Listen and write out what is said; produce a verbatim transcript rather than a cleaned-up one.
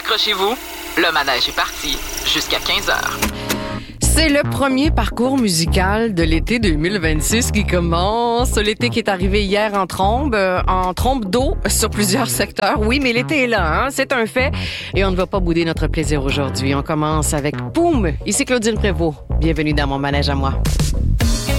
Accrochez-vous, le manège est parti jusqu'à quinze heures. C'est le premier parcours musical de l'été deux mille vingt-six qui commence. L'été qui est arrivé hier en trombe, euh, en trombe d'eau sur plusieurs secteurs. Oui, mais l'été est là, hein? C'est un fait. Et on ne va pas bouder notre plaisir aujourd'hui. On commence avec Poum. Ici Claudine Prévost. Bienvenue dans mon manège à moi.